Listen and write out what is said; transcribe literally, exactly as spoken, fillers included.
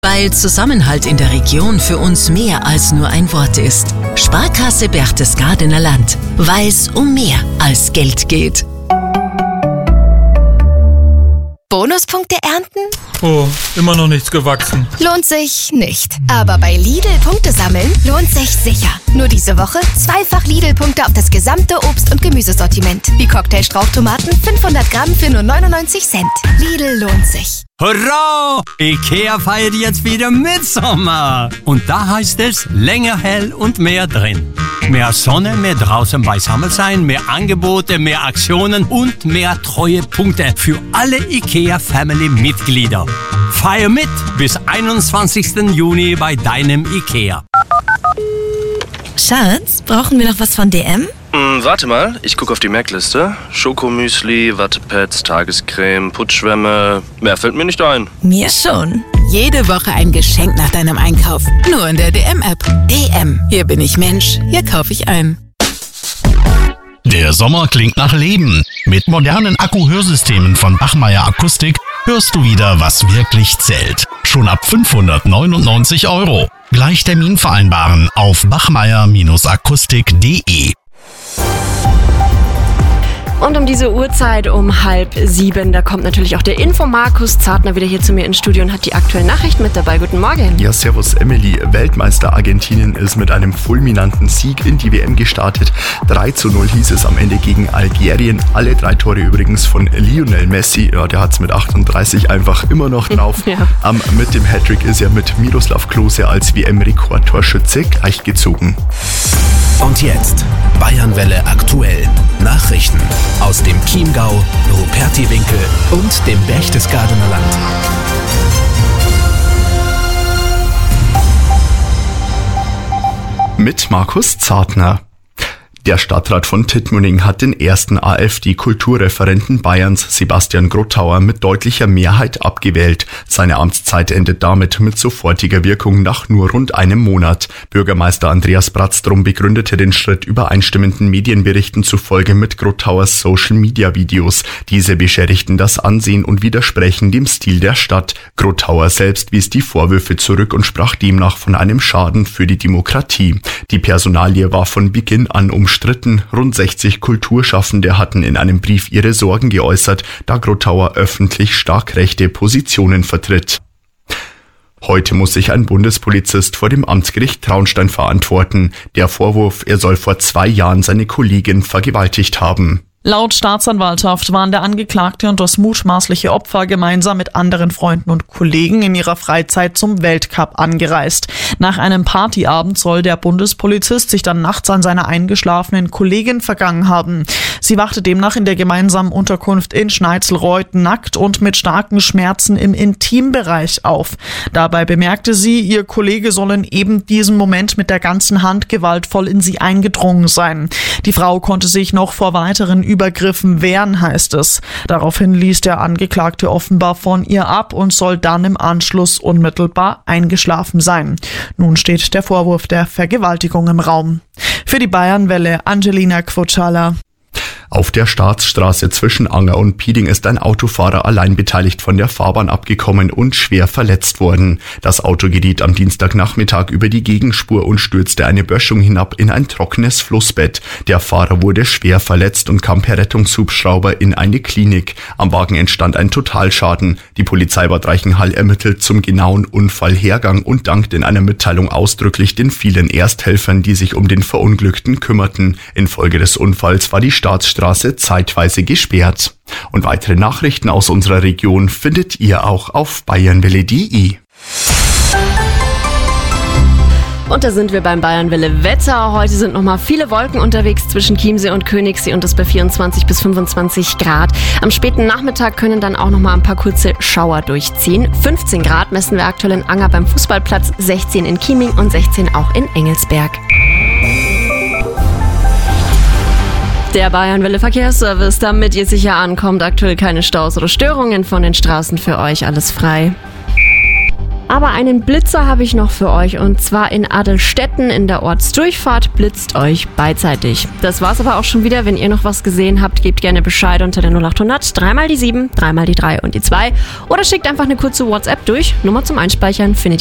Weil Zusammenhalt in der Region für uns mehr als nur ein Wort ist. Sparkasse Berchtesgadener Land. Weil es um mehr als Geld geht. Bonuspunkte ernten? Oh, immer noch nichts gewachsen. Lohnt sich nicht. Aber bei Lidl Punkte sammeln lohnt sich sicher. Nur diese Woche zweifach Lidl-Punkte auf das gesamte Obst- und Gemüsesortiment. Wie Cocktail-Strauchtomaten fünfhundert Gramm für nur neunundneunzig Cent. Lidl lohnt sich. Hurra! IKEA feiert jetzt wieder Mitsommer. Und da heißt es länger hell und mehr drin. Mehr Sonne, mehr draußen beisammen sein, mehr Angebote, mehr Aktionen und mehr treue Punkte für alle IKEA-Family-Mitglieder. Feier mit bis einundzwanzigsten Juni bei deinem IKEA. Schatz, brauchen wir noch was von D M? Hm, warte mal, ich gucke auf die Merkliste. Schokomüsli, Wattepads, Tagescreme, Putzschwämme. Mehr fällt mir nicht ein. Mir schon. Jede Woche ein Geschenk nach deinem Einkauf. Nur in der D M-App. D M. Hier bin ich Mensch. Hier kaufe ich ein. Der Sommer klingt nach Leben. Mit modernen Akku-Hörsystemen von Bachmeier Akustik hörst du wieder, was wirklich zählt. Schon ab fünfhundertneunundneunzig Euro. Gleich Termin vereinbaren auf bachmeier Akustik punkt de. Und um diese Uhrzeit, um halb sieben, da kommt natürlich auch der Info Markus Zartner wieder hier zu mir ins Studio und hat die aktuellen Nachrichten mit dabei. Guten Morgen. Ja, servus Emily. Weltmeister Argentinien ist mit einem fulminanten Sieg in die W M gestartet. drei zu null hieß es am Ende gegen Algerien. Alle drei Tore übrigens von Lionel Messi. Ja, der hat es mit achtunddreißig einfach immer noch drauf. Ja. Um, mit dem Hattrick ist er mit Miroslav Klose als W M-Rekordtorschütze gleichgezogen. Und jetzt Bayernwelle aktuell. Nachrichten aus dem Chiemgau, Rupertiwinkel und dem Berchtesgadener Land. Mit Markus Zartner. Der Stadtrat von Tittmoning hat den ersten AfD-Kulturreferenten Bayerns, Sebastian Grottauer, mit deutlicher Mehrheit abgewählt. Seine Amtszeit endet damit mit sofortiger Wirkung nach nur rund einem Monat. Bürgermeister Andreas Bratztrum begründete den Schritt übereinstimmenden Medienberichten zufolge mit Grottauers Social-Media-Videos. Diese beschädigten das Ansehen und widersprechen dem Stil der Stadt. Grottauer selbst wies die Vorwürfe zurück und sprach demnach von einem Schaden für die Demokratie. Die Personalie war von Beginn an umstritten. Rund sechzig Kulturschaffende hatten in einem Brief ihre Sorgen geäußert, da Grottauer öffentlich stark rechte Positionen vertritt. Heute muss sich ein Bundespolizist vor dem Amtsgericht Traunstein verantworten. Der Vorwurf, er soll vor zwei Jahren seine Kollegin vergewaltigt haben. Laut Staatsanwaltschaft waren der Angeklagte und das mutmaßliche Opfer gemeinsam mit anderen Freunden und Kollegen in ihrer Freizeit zum Weltcup angereist. Nach einem Partyabend soll der Bundespolizist sich dann nachts an seiner eingeschlafenen Kollegin vergangen haben. Sie wachte demnach in der gemeinsamen Unterkunft in Schneizelreuth nackt und mit starken Schmerzen im Intimbereich auf. Dabei bemerkte sie, ihr Kollege soll in eben diesem Moment mit der ganzen Hand gewaltvoll in sie eingedrungen sein. Die Frau konnte sich noch vor weiteren Übergriffen wehren, heißt es. Daraufhin ließ der Angeklagte offenbar von ihr ab und soll dann im Anschluss unmittelbar eingeschlafen sein. Nun steht der Vorwurf der Vergewaltigung im Raum. Für die Bayernwelle Angelina Kvotschala. Auf der Staatsstraße zwischen Anger und Pieding ist ein Autofahrer allein beteiligt von der Fahrbahn abgekommen und schwer verletzt worden. Das Auto geriet am Dienstagnachmittag über die Gegenspur und stürzte eine Böschung hinab in ein trockenes Flussbett. Der Fahrer wurde schwer verletzt und kam per Rettungshubschrauber in eine Klinik. Am Wagen entstand ein Totalschaden. Die Polizei Bad Reichenhall ermittelt zum genauen Unfallhergang und dankt in einer Mitteilung ausdrücklich den vielen Ersthelfern, die sich um den Verunglückten kümmerten. Infolge des Unfalls war die Staatsstraße zeitweise gesperrt. Und weitere Nachrichten aus unserer Region findet ihr auch auf bayernwelle punkt de. Und da sind wir beim Bayernwelle Wetter. Heute sind nochmal viele Wolken unterwegs zwischen Chiemsee und Königssee und das bei vierundzwanzig bis fünfundzwanzig Grad. Am späten Nachmittag können dann auch nochmal ein paar kurze Schauer durchziehen. fünfzehn Grad messen wir aktuell in Anger beim Fußballplatz, sechzehn in Chieming und sechzehn auch in Engelsberg. Der Bayernwelle Verkehrsservice, damit ihr sicher ankommt. Aktuell keine Staus oder Störungen von den Straßen für euch. Alles frei. Aber einen Blitzer habe ich noch für euch und zwar in Adelstetten in der Ortsdurchfahrt blitzt euch beidseitig. Das war's aber auch schon wieder. Wenn ihr noch was gesehen habt, gebt gerne Bescheid unter der null acht hundert, dreimal die sieben, dreimal die drei und die zwei oder schickt einfach eine kurze WhatsApp durch. Nummer zum Einspeichern findet